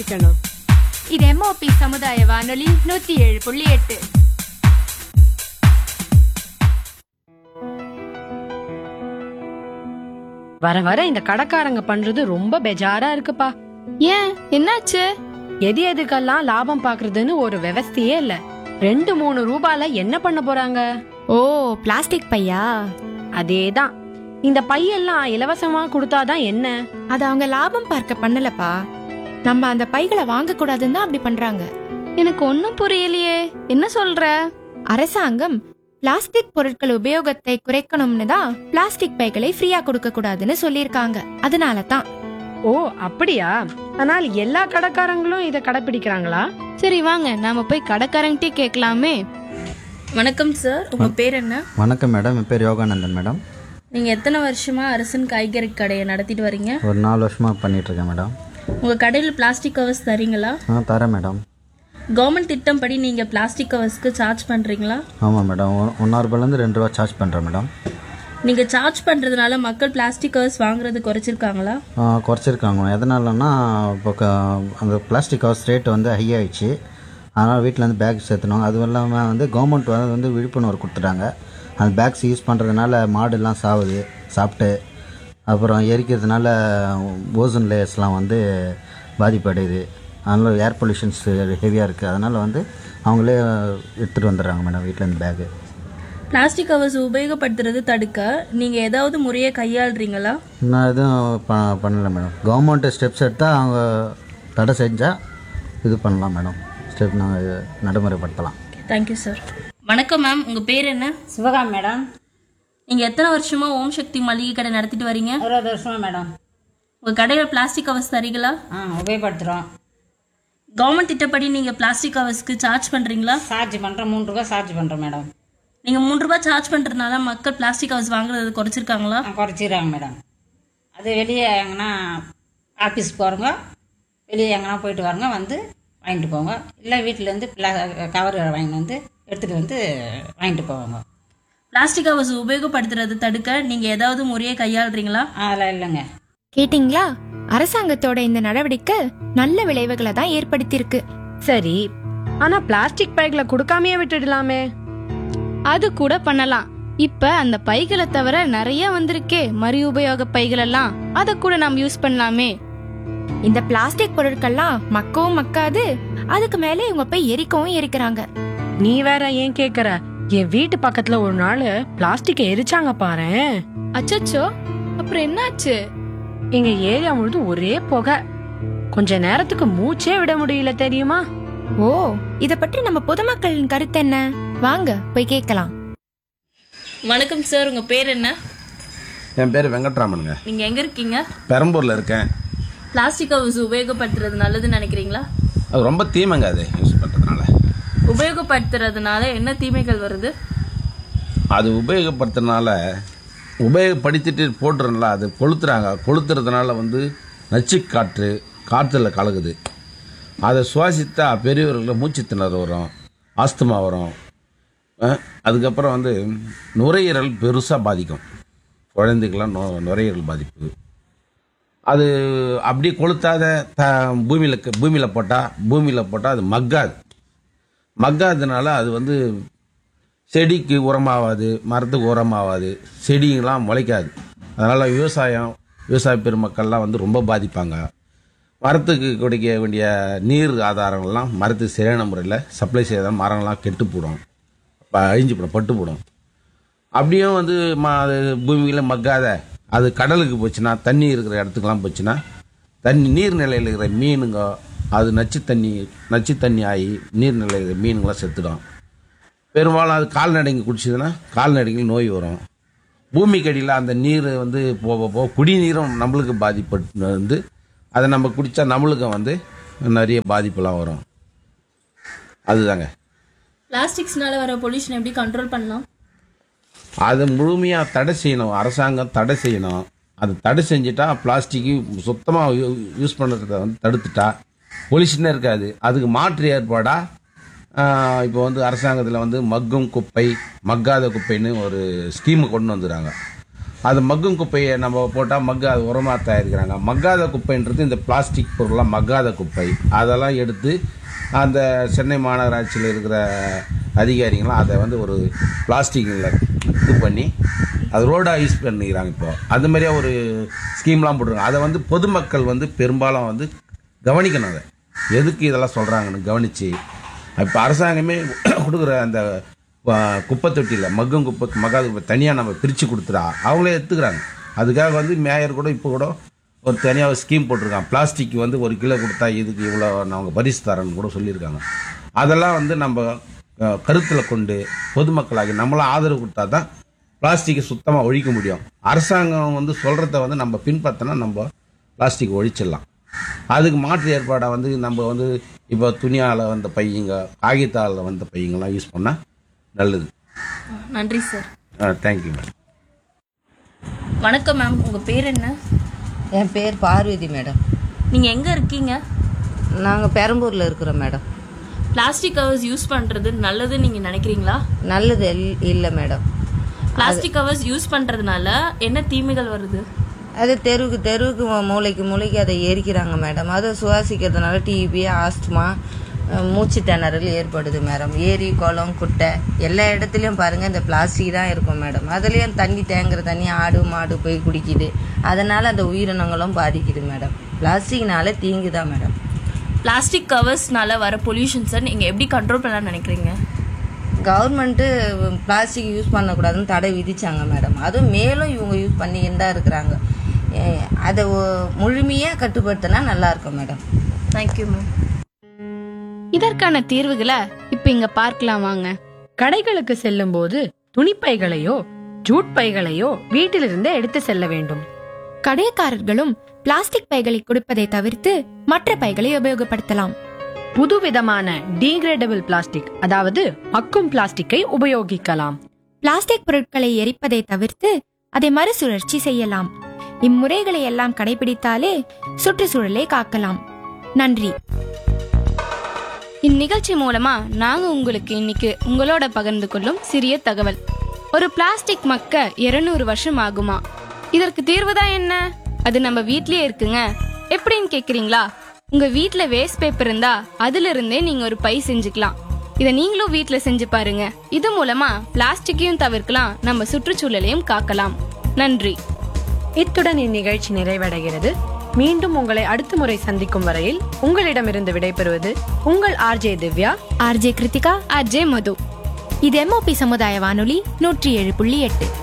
தெரிஞ்சுக்கணும். இது MOP சமுதாய வானொலி 107.8. வர வர இந்த கடைக்காரங்க பண்றது ரொம்ப பெஜாரா இருக்குப்பா. ஏன், என்னாச்சு? எதுக்கெல்லாம் லாபம் பாக்குறதுன்னு ஒரு விவஸ்தையே இல்ல. 2-3 ரூபால என்ன பண்ண போறாங்க? ஓ, பிளாஸ்டிக் பையா? அதேதான். இந்த பையெல்லாம் இலவசமா கொடுத்தாதான் என்ன? அது அவங்க லாபம் பார்க்க பண்ணலப்பா. நம்ம அந்த பைகளை வாங்க கூடாதுன்னு தான் அப்படி பண்றாங்க. எனக்கு ஒன்னும் புரியலையே, என்ன சொல்ற? அரசாங்கம் பிளாஸ்டிக் பொருட்கள் உபயோகத்தை குறைக்கணும்னு தான் பிளாஸ்டிக் பைகளை ஃப்ரீயா கொடுக்க கூடாதுன்னு சொல்லிருக்காங்க. அதனால தான். ஓ அப்படியா? ஆனால் எல்லா கடைக்காரங்களும் இத கடைபிடிக்கிறாங்களா? சரி வாங்க, நாம போய் கடைக்காரங்கிட்டே கேட்கலாமே. வணக்கம் சார், உங்க பேர் என்ன? வணக்கம் மேடம், என் பேர் யோகானந்தன் மேடம். நீங்க எத்தனை வருஷமா அரசன் காய்கறி கடையை நடத்திட்டு வரீங்க? ஒரு 4 வருஷமாக பண்ணிகிட்ருக்கேன் மேடம். உங்க கடையில் பிளாஸ்டிக் கவர்ஸ் தரீங்களா? தரேன் மேடம். கவர்மெண்ட் திட்டம் படி நீங்க பிளாஸ்டிக் கவர்ஸ்க்கு சார்ஜ் பண்றீங்களா? ஆமாம் மேடம், 1 ரூபாயிலேருந்து 2 ரூபா சார்ஜ் பண்ணுறேன் மேடம். நீங்க சார்ஜ் பண்றதுனால மக்கள் பிளாஸ்டிக் கவர்ஸ் வாங்குறது குறைச்சிருக்காங்களா? குறைச்சிருக்காங்க. எதனாலன்னா இப்போ அந்த பிளாஸ்டிக் கவர்ஸ் ரேட் வந்து ஹை ஆயிடுச்சு. அதனால் வீட்டில் வந்து பேக் சேர்த்துனோம். அதுவும் இல்லாமல் வந்து கவர்மெண்ட் வந்து விழிப்புணர்வு கொடுத்துட்டாங்க. அந்த பேக்ஸ் யூஸ் பண்ணுறதுனால மாடுலாம் சாப்பிட்டு அப்புறம் எரிக்கிறதுனால ஓசோன் லேயர்ஸ்லாம் வந்து பாதிப்படையுது. அதனால் ஏர் பொல்யூஷன்ஸ் ஹெவியாக இருக்குது. அதனால் வந்து அவங்களே எடுத்துகிட்டு வந்துடுறாங்க மேடம் வீட்டிலேருந்து பேகு. பிளாஸ்டிக் கவர்ஸ் உபயோகப்படுத்துறது தடுக்க நீங்க ஏதாவது முறையை கையாளுறீங்களா? நான் எதுவும் பண்ணலை மேடம். கவர்மெண்ட் ஸ்டெப்ஸ் எடுத்தால் அவங்க தடை செஞ்சால் இது பண்ணலாம் மேடம். ஸ்டெப் நாங்கள் நடைமுறைப்படுத்தலாம். Thank you sir. வணக்கம் மேம், உங்க பேர் என்ன? சிவகாமி மேடம். நீங்க எத்தனை வருஷமா ஓம் சக்தி மளிகை கடை நடத்திட்டு வரீங்க? 60 வருஷமா மேடம். உங்க கடையில் பிளாஸ்டிக் கவர்ஸ் தரீங்களா? உபயோகப்படுத்துகிறோம். கவர்மெண்ட் திட்டப்படி நீங்க பிளாஸ்டிக் கவர்ஸ்க்கு சார்ஜ் பண்றீங்களா? சார்ஜ் பண்ணுறோம், 3 ரூபா சார்ஜ் பண்ணுறோம் மேடம். நீங்க 3 ரூபாய் சார்ஜ் பண்றதுனால மக்கள் பிளாஸ்டிக் கவர்ஸ் வாங்குறது குறைச்சிருக்காங்களா? குறைச்சிடுறாங்க மேடம். அது வெளியே எங்கன்னா ஆஃபீஸ் போகிறவங்க வெளியே எங்கன்னா போயிட்டு வரங்க வந்து வாங்கிட்டு போவாங்க. இல்லை வீட்டிலேருந்து கவர் வாங்கிட்டு வந்து எடுத்துகிட்டு வந்து வாங்கிட்டு போவாங்க. பிளாஸ்டிக் கவர்ஸ் உபயோகப்படுத்துறது தடுக்க நீங்க ஏதாவது முறையை கையாளுறீங்களா? அதெல்லாம் இல்லைங்க. கேட்டிங்களா? அரசாங்கத்தோட இந்த நடவடிக்கை நல்ல விளைவுகளை தான் ஏற்படுத்தியிருக்கு. சரி, ஆனா பிளாஸ்டிக் பைகளை கொடுக்காமயே விட்டுடலாமே. அது கூட பண்ணலாம். இப்ப அந்த பைகளை தவிர நிறைய வந்திருக்கே மறு உபயோக பைகள் எல்லாம், அத கூட நாம் யூஸ் பண்ணலாமே. இந்த பிளாஸ்டிக் பொருட்கள்லாம் மக்கவும் மக்காது, அதுக்கு மேல இவங்க போய் எரிக்கவும் எரிக்கிறாங்க. நீ வேற ஏன் கேக்குற? என் வீட்டு பக்கத்துல ஒரு நாள் பிளாஸ்டிக் எரிச்சாங்க பாரேன். அச்சச்சோ, அப்புறம் என்னாச்சு? எங்க ஏரியா முழுதும் ஒரே புகை. கொஞ்ச நேரத்துக்கு மூச்சே விட முடியல தெரியுமா? ஓ, இத பற்றி நம்ம பொதுமக்களின் கருத்து என்ன? வாங்க போய் கேட்கலாம். வணக்கம் சார், உங்க பேர் என்ன? என் பேர் வெங்கட்ராமனுங்க. நீங்க எங்க இருக்கீங்க? பெரம்பூர்ல இருக்கேன். பிளாஸ்டிக் கவர்ஸ் உபயோகப்படுத்துறது நல்லதுன்னு நினைக்கிறீங்களா? அது ரொம்ப தீமைங்க அது யூஸ் பண்ணுறதுனால. உபயோகப்படுத்துறதுனால என்ன தீமைகள் வருது? அது உபயோகப்படுத்துறதுனால உபயோகப்படுத்திட்டு போட்டுறதுனால அது கொளுத்துறதுனால வந்து நச்சு காற்றுல கலகுது. அதை சுவாசித்தா பெரியவர்களுக்கு மூச்சு திணறல் வரும், ஆஸ்துமா வரும். அதுக்கப்புறம் வந்து நுரையீரல் பெருசாக பாதிக்கும். குழந்தைக்கெல்லாம் நுரையீரல் பாதிப்பு. அது அப்படியே கொளுத்தாத பூமியில் போட்டால் அது மக்காததுனால அது வந்து செடிக்கு உரமாகாது, மரத்துக்கு உரமாகாது, செடிங்கெல்லாம் முளைக்காது. அதனால் விவசாய பெருமக்கள்லாம் வந்து ரொம்ப பாதிப்பாங்க. மரத்துக்கு கிடைக்க வேண்டிய நீர் ஆதாரங்கள்லாம் மரத்துக்கு சரியான முறையில் சப்ளை செய்தால் மரங்கள்லாம் கெட்டு போடும், அழிஞ்சு போடும், பட்டு போடும். அப்படியும் வந்து அது பூமியில் மக்காத அது கடலுக்கு போச்சுன்னா, தண்ணி இருக்கிற இடத்துக்கெல்லாம் போச்சுன்னா, நீர்நிலையில் இருக்கிற மீனுங்க அது நச்சு தண்ணி ஆகி நீர்நிலையில் இருக்கிற மீனுங்களாம் செத்துடும். பெரும்பாலும் அது கால்நடைங்க குடிச்சதுன்னா கால்நடைகள் நோய் வரும். பூமிக்கடியில் அந்த நீர் வந்து போக குடிநீரும் நம்மளுக்கு பாதிப்பட்டு வந்து அதை நம்ம குடித்தா நம்மளுக்கு வந்து நிறைய பாதிப்புலாம் வரும். அதுதாங்க. பிளாஸ்டிக்ஸ்னால வர பொல்யூஷன் எப்படி கண்ட்ரோல் பண்ணலாம்? அதை முழுமையாக தடை செய்யணும். அரசாங்கம் தடை செய்யணும். அது தடை செஞ்சுட்டா பிளாஸ்டிக்கு சுத்தமாக யூஸ் பண்ணுறத வந்து தடுத்துட்டா பொல்யூஷனே இருக்காது. அதுக்கு மாற்று ஏற்பாடாக இப்போ வந்து அரசாங்கத்தில் வந்து மக்காத குப்பைன்னு ஒரு ஸ்கீமு கொண்டு வந்துடுறாங்க. அது மக்கும் குப்பையை நம்ம போட்டால் அது உரமாக தயாரிக்கிறாங்க. மக்காத குப்பைன்றது இந்த பிளாஸ்டிக் பொருள்லாம் மக்காத குப்பை, அதெல்லாம் எடுத்து அந்த சென்னை மாநகராட்சியில் இருக்கிற அதிகாரிகள்லாம் அதை வந்து ஒரு பிளாஸ்டிக்கில் இது பண்ணி அது ரோடாக யூஸ் பண்ணிக்கிறாங்க. இப்போ அது மாதிரியே ஒரு ஸ்கீம்லாம் போட்டுருக்காங்க. அதை வந்து பொதுமக்கள் வந்து பெரும்பாலும் வந்து கவனிக்கணும். அதை எதுக்கு இதெல்லாம் சொல்கிறாங்கன்னு கவனித்து இப்போ அரசாங்கமே கொடுக்குற அந்த குப்பை தொட்டியில் மக்கும் குப்பை மக்காத குப்பை தனியாக நம்ம பிரித்து கொடுத்துட்டா அவங்களே எடுத்துக்கிறாங்க. அதுக்காக வந்து மேயர் கூட இப்போ கூட ஒரு தனியாக ஸ்கீம் போட்டிருக்காங்க. பிளாஸ்டிக் வந்து 1 கிலோ கொடுத்தா இதுக்கு இவ்வளோ அவங்க பரிசு தரேன்னு கூட சொல்லியிருக்காங்க. அதெல்லாம் வந்து நம்ம கருத்தில் கொண்டு பொதுமக்களாகி நம்மளாம் ஆதரவு கொடுத்தா தான் பிளாஸ்டிக்கை சுத்தமாக ஒழிக்க முடியும். அரசாங்கம் வந்து சொல்கிறத வந்து நம்ம பின்பற்றினா நம்ம பிளாஸ்டிக் ஒழிச்சிடலாம். அதுக்கு மாற்று ஏற்பாடாக வந்து நம்ம வந்து இப்போ துணியால் வந்த பையங்க, காகிதால் வந்த பையங்கள்லாம் யூஸ் பண்ணால் நல்லது. நன்றி சார். Thank you ma'am. வணக்கம் மேம், உங்கள் பேர் என்ன? என் பேர் பார்வதி மேடம். நீங்கள் எங்கே இருக்கீங்க? நாங்கள் பெரம்பூரில் இருக்கிறோம் மேடம். பிளாஸ்டிக் கவர்ஸ் யூஸ் பண்ணுறது நல்லதுன்னு நீங்கள் நினைக்கிறீங்களா? நல்லது இல்லை மேடம். பிளாஸ்டிக் கவர்ஸ் யூஸ் பண்ணுறதுனால என்ன தீமைகள் வருது? அது தெருவுக்கு மூளைக்கு அதை எரிக்கிறாங்க மேடம். அதை சுவாசிக்கிறதுனால டிபி, ஆஸ்துமா, மூச்சு திணறல் ஏற்படுது மேடம். ஏரி, குளம், குட்டை எல்லா இடத்துலையும் பாருங்கள் இந்த பிளாஸ்டிக் தான் இருக்கும் மேடம். அதுலேயும் தண்ணி தேங்குற தண்ணி ஆடு மாடு போய் குடிக்குது. அதனால் அந்த உயிரினங்களும் பாதிக்குது மேடம். பிளாஸ்டிக்னால தீங்கு தான் மேடம். பிளாஸ்டிக் கவர்ஸ்னால வர பொல்யூஷன்ஸை நீங்கள் எப்படி கண்ட்ரோல் பண்ணலாம்னு நினைக்கிறீங்க? கவர்மெண்ட்டு பிளாஸ்டிக் யூஸ் பண்ணக்கூடாதுன்னு தடை விதிச்சாங்க மேடம். அதுவும் மேலும் இவங்க யூஸ் பண்ணிக்கிட்டு தான் இருக்கிறாங்க. அதை முழுமையாக கட்டுப்படுத்தினா நல்லாயிருக்கும் மேடம். Thank you ma'am. இதற்கான தீர்வுகளை இப்போ இங்கே பார்க்கலாம் வாங்க. கடைகளுக்கு செல்லும் போது துணிப்பைகளையோ ஜூட் பைகளையோ வீட்டிலிருந்து எடுத்து செல்ல வேண்டும். கடைக்காரர்களும் பிளாஸ்டிக் பைகளை கொடுப்பதை தவிர்த்து மற்ற பைகளை உபயோகப்படுத்தலாம். புதுவிதமான டீகிரேடபிள் பிளாஸ்டிக், அதாவது மக்கும் பிளாஸ்டிக்கை உபயோகிக்கலாம். பிளாஸ்டிக் பொருட்களை எரிப்பதை தவிர்த்து அதை மறுசுழற்சி செய்யலாம். இம்முறைகளை எல்லாம் கடைபிடித்தாலே சுற்றுச்சூழலை காக்கலாம். நன்றி. இந்நிகழ்ச்சி மூலமா நாங்க உங்களுக்கு இன்னைக்கு உங்களோட பகிர்ந்து கொள்ளும் சிறிய தகவல். ஒரு பிளாஸ்டிக் மக்க 200 வருஷம் ஆகுமா? இதற்கு தீர்வுதான் என்ன? அது நம்ம வீட்லயே இருக்குங்க. எப்படின்னு கேக்குறீங்களா? உங்க வீட்ல வேஸ்ட் பேப்பர் இருந்தா அதுல இருந்தே நீங்க ஒரு பை செஞ்சுக்கலாம். இதை நீங்களும் வீட்ல செஞ்சு பாருங்க. இது மூலமா பிளாஸ்டிக்கையும் தவிர்க்கலாம், நம்ம சுற்றுச்சூழலையும் காக்கலாம். நன்றி. இத்துடன் இந்நிகழ்ச்சி நிறைவடைகிறது. மீண்டும் உங்களை அடுத்த முறை சந்திக்கும் வரையில் உங்களிடமிருந்து விடைபெறுவது உங்கள் RJ Divya, RJ Kiruthika, RJ மது. இது MOP சமுதாய வானொலி 107.8.